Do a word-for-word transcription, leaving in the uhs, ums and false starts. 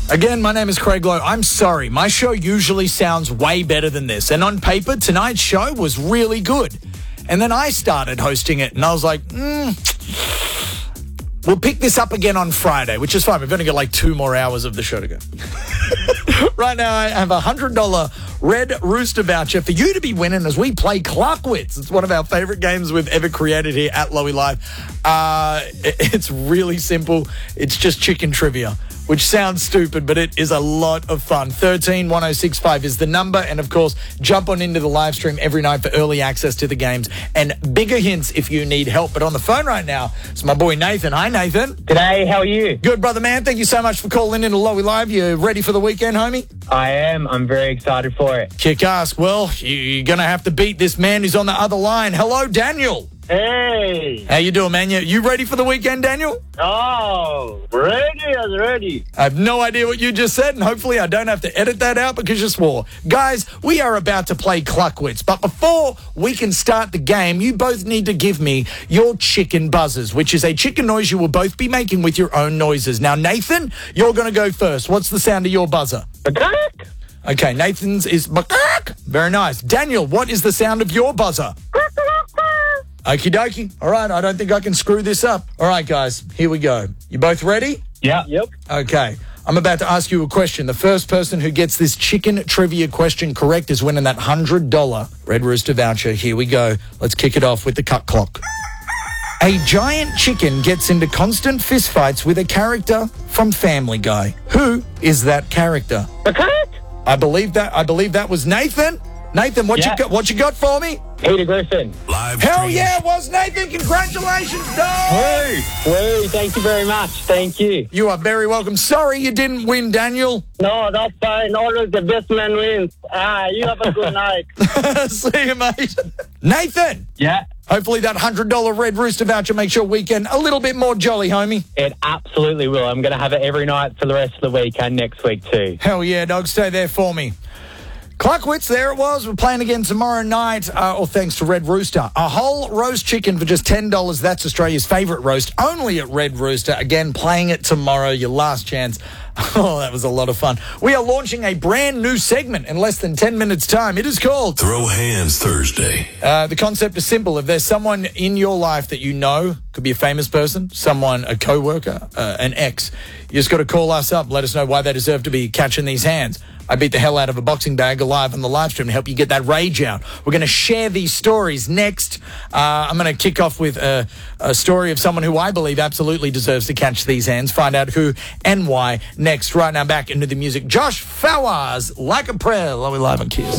Again, my name is Craig Lowe. I'm sorry. My show usually sounds way better than this. And on paper, tonight's show was really good. And then I started hosting it, and I was like, hmm, we'll pick this up again on Friday, which is fine. We've only got like two more hours of the show to go. Right now, I have a one hundred dollars Red Rooster voucher for you to be winning as we play Clarkwits. It's one of our favorite games we've ever created here at Lowy Live. Uh, it's really simple. It's just chicken trivia, which sounds stupid, but it is a lot of fun. thirteen one oh six five is the number. And, of course, jump on into the live stream every night for early access to the games and bigger hints if you need help. But on the phone right now, it's my boy Nathan. Hi, Nathan. G'day, how are you? Good, brother, man. Thank you so much for calling in to Lowy Live. You ready for the weekend, homie? I am. I'm very excited for it. Kick ass. Well, you're going to have to beat this man who's on the other line. Hello, Daniel. Hey. How you doing, man? You, you ready for the weekend, Daniel? Oh, ready as ready. I have no idea what you just said, and hopefully I don't have to edit that out because you swore. Guys, we are about to play Cluckwits, but before we can start the game, you both need to give me your chicken buzzers, which is a chicken noise you will both be making with your own noises. Now, Nathan, you're going to go first. What's the sound of your buzzer? Bakak. Okay, Nathan's is bakak. Very nice. Daniel, what is the sound of your buzzer? Okie dokie. All right, I don't think I can screw this up. All right, guys, here we go. You both ready? Yeah. Yep. Okay. I'm about to ask you a question. The first person who gets this chicken trivia question correct is winning that one hundred dollars Red Rooster voucher. Here we go. Let's kick it off with the cut clock. A giant chicken gets into constant fistfights with a character from Family Guy. Who is that character? Bakak. I believe that. I believe that was Nathan. Nathan, what Yeah. you got? What you got for me? Peter Griffin. Live Hell stream. yeah, it was Nathan. Congratulations, dog. Hey. Hey, thank you very much. Thank you. You are very welcome. Sorry you didn't win, Daniel. No, that's fine. Always the best man wins. Ah, you have a good night. See you, mate. Nathan, Yeah. hopefully that one hundred dollars Red Rooster voucher makes your weekend a little bit more jolly, homie. It absolutely will. I'm going to have it every night for the rest of the week and next week too. Hell yeah, dog. Stay there for me. Cluckwits, there it was. We're playing again tomorrow night, uh, all thanks to Red Rooster. A whole roast chicken for just ten dollars. That's Australia's favourite roast, only at Red Rooster. Again, playing it tomorrow, your last chance. Oh, that was a lot of fun. We are launching a brand new segment in less than ten minutes' time. It is called Throw Hands Thursday. Uh, the concept is simple. If there's someone in your life that you know, could be a famous person, someone, a co-worker, uh, an ex, you just got to call us up, let us know why they deserve to be catching these hands. I beat the hell out of a boxing bag alive on the live stream to help you get that rage out. We're going to share these stories next. Uh, I'm going to kick off with a, a story of someone who I believe absolutely deserves to catch these hands. Find out who and why next. Right now, back into the music. Josh Fawaz, Like a Prayer. Lowy Live on Kiss.